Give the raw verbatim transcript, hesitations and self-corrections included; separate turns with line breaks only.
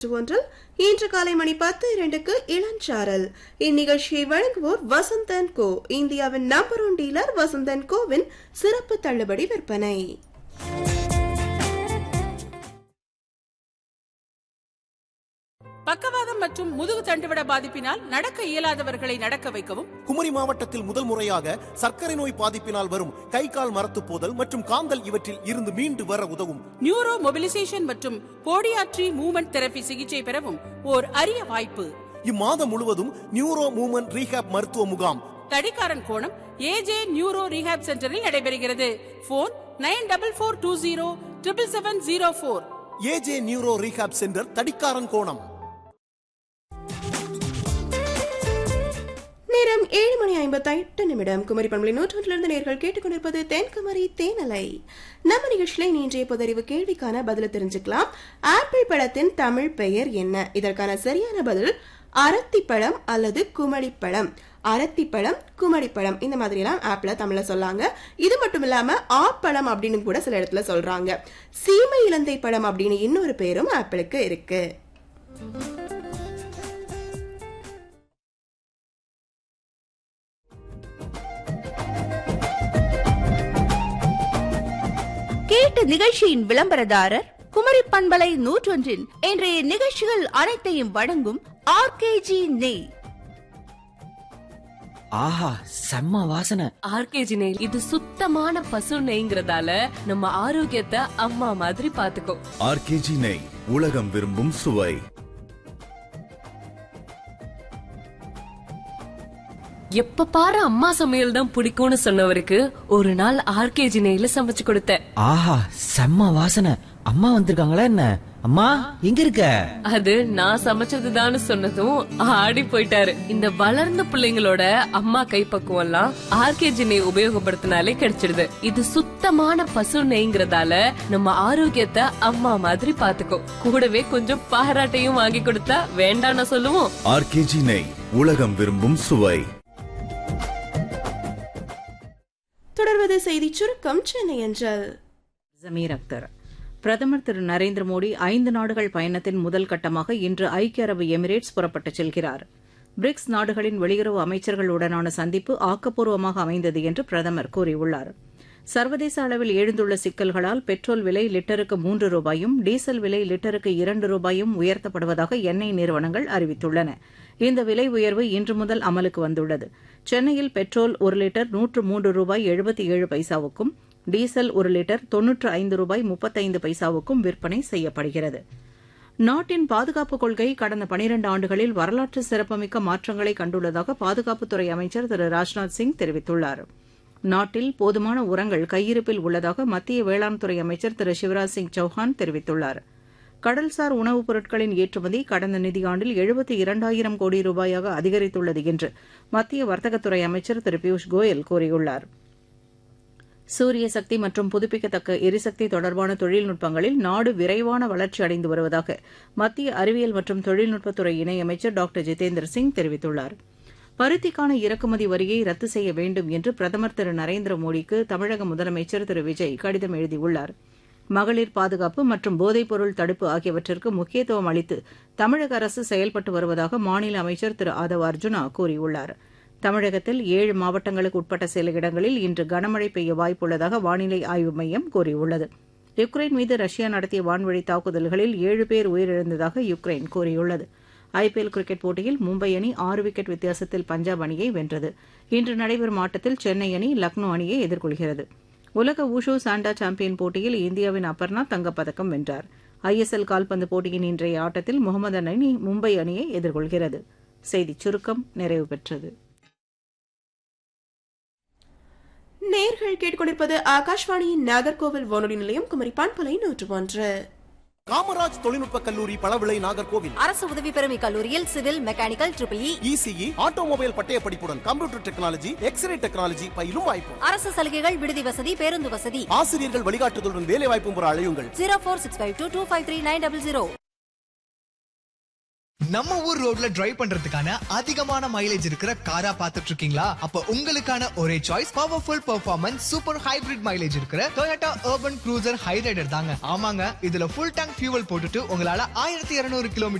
ஒன்றில் இன்று காலை மணி பத்து இரண்டுக்கு இளஞ்சாரல். இந்நிகழ்ச்சியை வழங்குவோர் வசந்தன் கோ. இந்தியாவின் number one dealer Vasanthan CoWIN சிறப்பு தள்ளுபடி விற்பனை.
பக்கவாதம் மற்றும் முதுகு தண்டுவட பாதிப்பினால் நடக்க இயலாதவர்களை நடக்க வைக்கவும்,
குமரி மாவட்டத்தில் முதல் முறையாக சர்க்கரை நோய் பாதிப்பினால் வரும் கை கால் மரத்து போதல் மற்றும் காந்தல் இவற்றில் இருந்து மீண்டு வர உதவும்.
நியூரோ மொபிலைசேஷன் மற்றும் போடியாட்ரி மூவ்மெண்ட் தெரபி சிகிச்சை பெறவும் ஓர் அரிய வாய்ப்பு.
இம்மாதம் முழுவதும் நியூரோ மூவ்மெண்ட் ரீஹாப் மருத்துவ முகாம்
தடிக்காரன் கோணம் ஏஜே நியூரோ ரீஹாப் சென்டரில் நடைபெறுகிறது. போன் நைன் டபுள் போர் two zero triple seven zero போர்.
ஏஜே நியூரோ ரீஹாப் சென்டர், தடிக்காரன் கோணம்.
நேரம் ஏழு மணி ஐம்பத்தி எட்டு நிமிடம். குமரி பண்பலை நூற்றொன்றிலிருந்து நேர்கள் கேட்டுக்கொண்டிருப்பது தென்குமரி தேனலை. நம்ம நிகழ்ச்சியில இன்றைய பொதறிவு கேள்விக்கான பதில தெரிஞ்சுக்கலாம். ஆப்பிள் பழத்தின் தமிழ் பெயர் என்ன? இதற்கான சரியான பதில் அரத்திப்பழம் அல்லது குமளிப்பழம். அரத்திப்பழம், குமளிப்பழம், இந்த மாதிரி எல்லாம் ஆப்பிள தமிழ்ல சொல்லாங்க. இது மட்டும் இல்லாம ஆப்பழம் அப்படின்னு கூட சில இடத்துல சொல்றாங்க. சீமை இலந்தை பழம் அப்படின்னு இன்னொரு பேரும் ஆப்பிளுக்கு இருக்கு.
கேட்ட நிகழ்ச்சியின் விளம்பரதாரர் குமரி பண்பலை நூற்றொன்றின் இன்றைய நிகழ்ச்சிகள் அனைத்தையும் வழங்கும் ஆர்கேஜி நெய்.
ஆஹா, செம்ம வாசனை.
ஆர்கேஜி நெய் இது சுத்தமான பசு நெய்ங்கிறதால நம்ம ஆரோக்கியத்தை அம்மா மாதிரி பாத்துக்கோ.
ஆர்கேஜி நெய், உலகம் விரும்பும் சுவை.
எப்ப பாரு அம்மா சமையல் தான் பிடிக்கும்னு சொன்னவருக்கு ஒரு நாள் ஆர்கேஜி நெய்ல சமைச்சு கொடுத்தேன்.
ஆஹா, செம்ம வாசனை. அம்மா வந்திருக்காங்களா என்ன? அம்மா எங்க இருக்க?
அது நான் சமைச்சதுதான்னு சொன்னதும் ஆடி போயிட்டாரு. இந்த வளர்ந்த பிள்ளைங்களோட அம்மா கைப்பக்குவம் எல்லாம் ஆர்கேஜி நெய் உபயோகப்படுத்தினாலே கிடைச்சிடுது. இது சுத்தமான பசு நெய்ங்கிறதால நம்ம ஆரோக்கியத்தை அம்மா மாதிரி பாத்துக்கோ. கூடவே கொஞ்சம் பாராட்டையும் வாங்கி கொடுத்தா வேண்டாம்னு சொல்லுவோம்.
ஆர்கேஜி நெய், உலகம் விரும்பும் சுவை.
தொடர்வது செய்தி சுருக்கம். சென்னை அஞ்சல்.
ஜமீர் அக்தர். பிரதமர் திரு நரேந்திர மோடி ஐந்து நாடுகள் பயணத்தின் முதல் கட்டமாக இன்று ஐக்கிய அரபு எமிரேட்ஸ் புறப்பட்டுச் செல்கிறார். பிரிக்ஸ் நாடுகளின் வெளியுறவு அமைச்சர்களுடனான சந்திப்பு ஆக்கப்பூர்வமாக அமைந்தது என்று பிரதமர் கூறியுள்ளார். சர்வதேச அளவில் எழுந்துள்ள சிக்கல்களால் பெட்ரோல் விலை லிட்டருக்கு மூன்று ரூபாயும் டீசல் விலை லிட்டருக்கு இரண்டு ரூபாயும் உயர்த்தப்படுவதாக எண்ணெய் நிறுவனங்கள் அறிவித்துள்ளன. இந்த விலை உயர்வு இன்று முதல் அமலுக்கு வந்துள்ளது. சென்னையில் பெட்ரோல் ஒரு லிட்டர் நூற்று மூன்று ரூபாய் எழுபத்தி ஏழு பைசாவுக்கும் டீசல் ஒரு லிட்டர் தொன்னூற்று ஐந்து ரூபாய் முப்பத்தைந்து பைசாவுக்கும் விற்பனை செய்யப்படுகிறது. நாட்டின் பாதுகாப்பு கொள்கை கடந்த பனிரண்டு ஆண்டுகளில் வரலாற்று சிறப்புமிக்க மாற்றங்களை கண்டுள்ளதாக பாதுகாப்புத்துறை அமைச்சர் திரு ராஜ்நாத் சிங் தெரிவித்துள்ளார். நாட்டில் போதுமான உரங்கள் கையிருப்பில் உள்ளதாக மத்திய வேளாண் துறை அமைச்சர் திரு சிவராஜ் சிங் சௌஹான் தெரிவித்துள்ளார். கடல்சார் உணவுப் பொருட்களின் ஏற்றுமதி கடந்த நிதியாண்டில் எழுபத்தி இரண்டாயிரம் கோடி ரூபாயாக அதிகரித்துள்ளது என்று மத்திய வர்த்தகத்துறை அமைச்சர் திரு பியூஷ் கோயல் கூறியுள்ளார். சூரிய சக்தி மற்றும் புதுப்பிக்கத்தக்க எரிசக்தி தொடர்பான தொழில்நுட்பங்களில் நாடு விரைவான வளர்ச்சி அடைந்து வருவதாக மத்திய அறிவியல் மற்றும் தொழில்நுட்பத்துறை இணையமைச்சர் டாக்டர் ஜிதேந்திர சிங் தெரிவித்துள்ளார். பருத்திக்கான இறக்குமதி வரியை ரத்து செய்ய வேண்டும் என்று பிரதமர் திரு நரேந்திர மோடிக்கு தமிழக முதலமைச்சர் திரு விஜய் கடிதம் எழுதியுள்ளார். மகளிர் பாதுகாப்பு மற்றும் போதைப்பொருள் தடுப்பு ஆகியவற்றிற்கு முக்கியத்துவம் அளித்து தமிழக அரசு செயல்பட்டு வருவதாக மாநில அமைச்சர் திரு ஆதவ் அர்ஜுனா கூறியுள்ளார். தமிழகத்தில் ஏழு மாவட்டங்களுக்கு உட்பட்ட சில இடங்களில் இன்று கனமழை பெய்ய வாய்ப்புள்ளதாக வானிலை ஆய்வு மையம் கூறியுள்ளது. யுக்ரைன் மீது ரஷ்யா நடத்திய வான்வழி தாக்குதல்களில் ஏழு பேர் உயிரிழந்ததாக யுக்ரைன் கூறியுள்ளது. ஐபிஎல் கிரிக்கெட் போட்டியில் மும்பை அணி ஆறு விக்கெட் வித்தியாசத்தில் பஞ்சாப் அணியை வென்றது. இன்று நடைபெறும் ஆட்டத்தில் சென்னை அணி லக்னோ அணியை எதிர்கொள்கிறது. உலக ஊஷு சாண்டா சாம்பியன் போட்டியில் இந்தியாவின் அபர்ணா தங்கப்பதக்கம் வென்றார். ஐஎஸ்எல் கால்பந்து போட்டியின் இன்றைய ஆட்டத்தில் முகமது அணி மும்பை அணியை எதிர்கொள்கிறது. செய்திச் சுருக்கம் நிறைவு பெற்றது.
நேர்கள் கேட்டுக்கொண்டிருப்பது ஆகாஷ்வாணியின் நாகர்கோவில் வானொலி நிலையம் குமரி பண்பலை நூற்று ஒன்று.
காமராஜ் தொழில்நுட்ப கல்லூரி பளவிளை நாகர்கோவில்.
அரசு உதவி பெறும் இக்கல்லூரியில் civil, mechanical, triple E,
ECE, automobile பட்டய படிப்புடன் கம்ப்யூட்டர் டெக்னாலஜி, எக்ஸ்ரே டெக்னாலஜி பயிலும் வாய்ப்பு.
அரசு சலுகைகள், விடுதி வசதி, பேருந்து வசதி,
ஆசிரியர்கள் வழிகாட்டுதலுடன் வேலை வாய்ப்பும் பெற அழையுங்கள்.
ஜீரோ போர் six five two two five three nine double zero.
நம்ம ஊர் ரோட்ல டிரைவ் பண்றதுக்கான அதிகமான மைலேஜ் இருக்கிற காரா பாத்துட்டு இருக்கீங்களா? அப்ப உங்களுக்கான ஒரே choice powerful performance super hybrid mileage இருக்கிற Toyota Urban Cruiser Hyryder தாங்க. ஆமாங்க, இதுல ஃபுல் டேங்க் ஃபியூவல் போட்டுட்டு உங்களால ஆயிரத்தி இருநூறு கிலோமீட்டர்